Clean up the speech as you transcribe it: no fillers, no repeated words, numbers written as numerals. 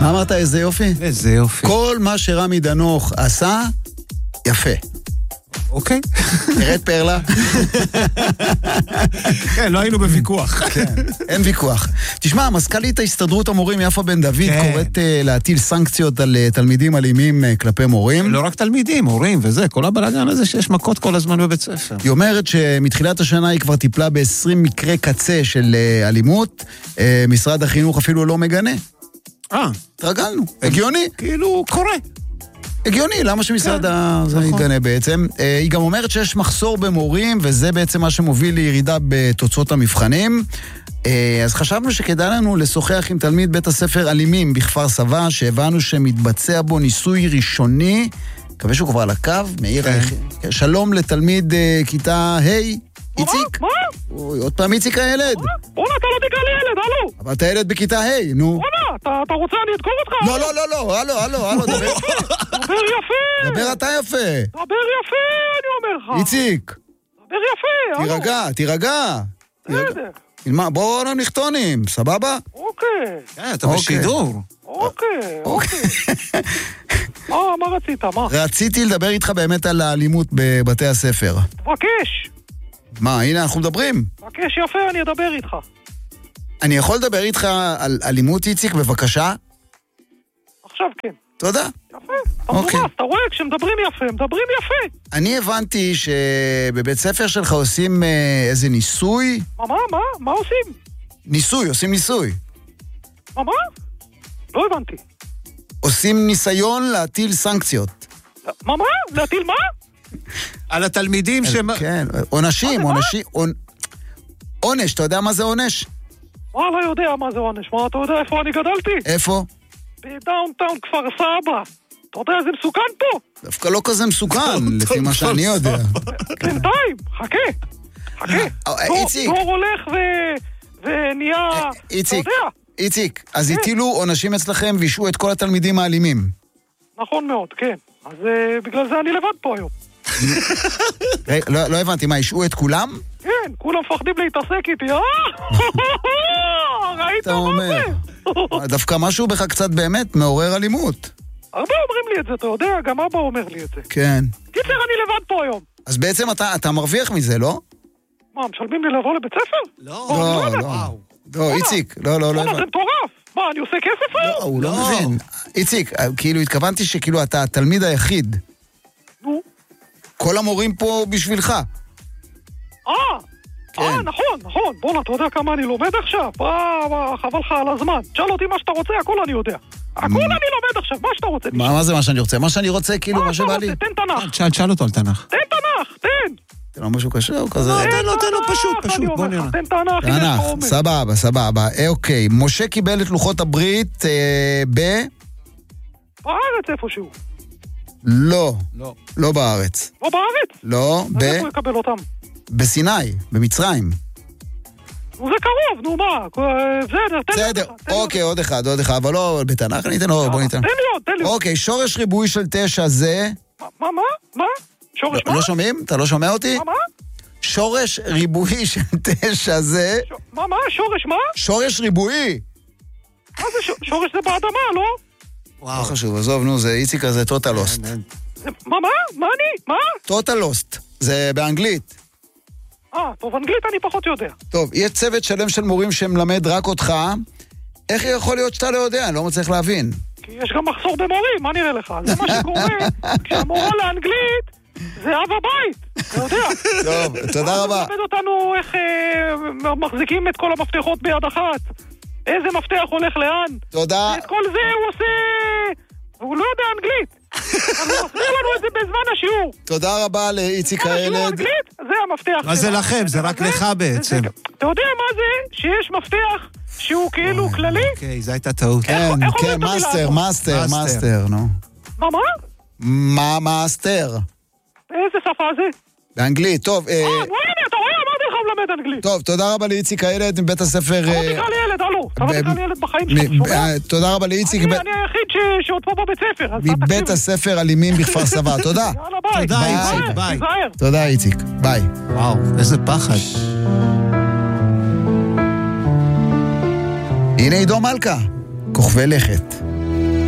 מה אמרת, איזה יופי? איזה יופי. כל מה שרמי דנוך עשה, יפה. אוקיי. נראית פרלה? כן, לא היינו בוויכוח. כן, אין ויכוח. תשמע, מזכ"לית ההסתדרות המורים יפה בן דוד קוראת להטיל סנקציות על תלמידים אלימים כלפי מורים. לא רק תלמידים, מורים וזה, כל הבלגן הזה שיש מכות כל הזמן בבית ספר. היא אומרת שמתחילת השנה היא כבר טיפלה ב-20 מקרי קצה של אלימות. משרד החינוך אפילו לא מגנה. התרגלנו. הגיוני. כאילו קורה. הגיוני, למה שמשרד הזה יגנה בעצם? היא גם אומרת שיש מחסור במורים, וזה בעצם מה שמוביל לירידה בתוצאות המבחנים. אז חשבנו שכדאי לנו לשוחח עם תלמיד בית הספר אלימים בכפר סבא, שהבנו שמתבצע בו ניסוי ראשוני. מקווה שהוא כבר על הקו, מאיר. שלום לתלמיד כיתה ה' איציק. מה? עוד פעם איציק הילד. בונה, אתה לא תקרא לי ילד, הלו. אבל אתה ילד בכיתה ה', נו. בונה, אתה רוצה אני אדקור אותך? לא, הלו, דבר. דבר יפה. דבר אתה יפה. דבר יפה, אני אומר לך. איציק. דבר יפה, הלו. תירגע. בסדר. בואו לא נחתונים, סבבה? אוקיי. אתה בשידור. אוקיי. מה רצית, מה? רציתי לדבר איתך באמת על האלימות בבתי הספר. תבקש. מה, הנה אנחנו מדברים. תבקש יפה, אני אדבר איתך. אני יכול לדבר איתך על אלימות, איציק, בבקשה? עכשיו כן. תודה. יפה. אתה רואה, כשמדברים יפה, מדברים יפה. אני הבנתי שבבית ספר שלך עושים איזה ניסוי. מה עושים? עושים ניסוי. מה? לא הבנתי. עושים ניסיון להטיל סנקציות. מה? להטיל מה? על התלמידים כן, עונש, אתה יודע מה זה עונש? לא יודע מה זה עונש. מה, אתה יודע איפה אני גדלתי? איפה? בדאונטאון כפר סבא. אתה יודע, זה מסוכן פה. דווקא לא כזה מסוכן, לפי מה שאני יודע. בינתיים, חכה. איציק. דור הולך ונהיה... איציק, אז הטילו עונשים אצלכם וישעו את כל התלמידים האלימים. נכון מאוד, כן. אז בגלל זה אני לבד פה היום. לא הבנתי, מה, ישעו את כולם? כן, כולם מפחדים להתעסק איתי. ראית מה זה? דווקא משהו בך קצת באמת מעורר אלימות. הרבה אומרים לי את זה, אתה יודע, גם אבא אומר לי את זה. כן. קיצר, אני לבד פה היום. אז בעצם אתה מרוויח מזה, לא? מה, משלמים לי לבוא לבית ספר? לא, איציק, לא. זה מטורף. מה, אני עושה כסף היום? הוא לא מבין. איציק, כאילו התכוונתי שכאילו אתה התלמיד היחיד. נו. כל המורים פה בשבילך. נכון. בוא, אתה יודע כמה אני לומד עכשיו? חבל לך על הזמן. תשאל אותי מה שאתה רוצה, הכל אני יודע. הכל אני לומד עכשיו, מה שאתה רוצה. מה זה מה שאני רוצה? מה שאני רוצה, כאילו, מה שבא לי. תן תנ"ך. תשאל אותו על תנ"ך. תן תנ"ך, תן. תן לו משהו קשה או כזה? תן לו פשוט, בוא נראה. תן תנ"ך. סבבה. אוקיי, משה קיבל את לוחות הברית בארץ איפשהו. לא בארץ. לא בארץ? לא, אז איפה הוא יקבל אותם? בסיני, במצרים. זה קרוב, נו מה? בסדר, אוקיי, עוד אחד, אבל לא בתנ"ך, אני אתן לו, בוא ניתן. תן לי עוד. אוקיי, שורש ריבועי של 9 זה... מה? שורש מה? לא שומעים? אתה לא שומע אותי? מה? שורש ריבועי של 9 זה... מה? שורש מה? שורש ריבועי. מה זה שורש זה באדמה, לא? לא חשוב, עזוב, נו, זה איציק הזה טוטלוסט. מה? מה? טוטלוסט, זה באנגלית. טוב, אנגלית אני פחות יודע. טוב, יש צוות שלם של מורים שמלמד רק אותך. איך יכול להיות שאתה לא יודע? אני לא מצליח להבין. כי יש גם מחסור במורים, מה נראה לך? זה מה שקורה כשהמורה לאנגלית זה אב הבית, אתה יודע. טוב, תודה רבה. הוא מלמד אותנו איך מחזיקים את כל המפתחות ביד אחת. איזה מפתח הולך לאן. תודה. את כל זה הוא עושה... הוא לא יודע אנגלית. הוא מסביר לנו את זה בזמן השיעור. תודה רבה לאיציק הילד. זה המפתח. מה זה לכם? זה רק לך בעצם. אתה יודע מה זה? שיש מפתח שהוא כאילו כללי? אוקיי, זו הייתה טעות. כן, מאסטר, נו. מה? מאסטר. איזה שפה זה? באנגלית, טוב. הנה, אתה רואה? אמרתי לך הוא מלמד אנגלית. טוב, תודה רבה לאיציק הילד מבית הספר... אתה לא תקרא לי ילד, הלו. אתה לא תקרא לי ילד בחיים שלך, שומע? תודה רבה לאיציק. אני היחיד שעוד פה בבית ספר. מבית הספר אלימים בכפר סבא, תודה. יאללה, ביי. תודה, איציק, ביי. וואו, איזה פחד. הנה עידו מלכה, כוכבי לכת.